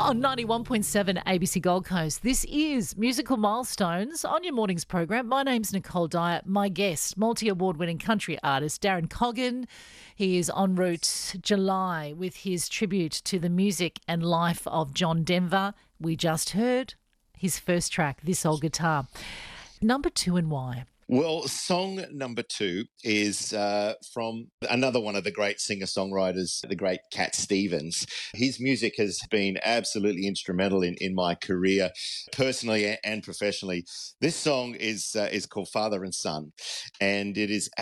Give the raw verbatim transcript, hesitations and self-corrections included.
On ninety-one point seven A B C Gold Coast, this is Musical Milestones on your morning's program. My name's Nicole Dyer. My guest, multi-award winning country artist Darren Coggan. He is en route July with his tribute to the music and life of John Denver. We just heard his first track, This Old Guitar. Number two, and why? Well, song number two is uh, from another one of the great singer-songwriters, the great Cat Stevens. His music has been absolutely instrumental in, in my career, personally and professionally. This song is uh, is called Father and Son, and it is